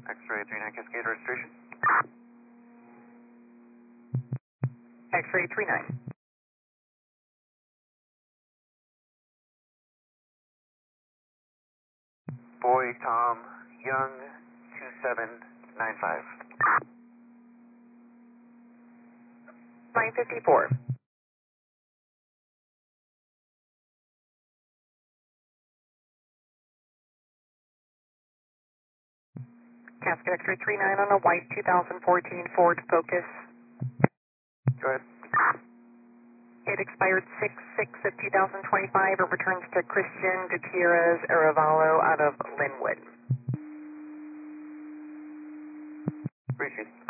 X-ray 39 Cascade registration. X-ray 39. Boy Tom Young 2795. 954. Cascade X-ray 39 on a white 2014 Ford Focus. Go ahead. It expired 6/6 of 2025. It returns to Christian Gutierrez Arevalo out of Linwood. Appreciate it.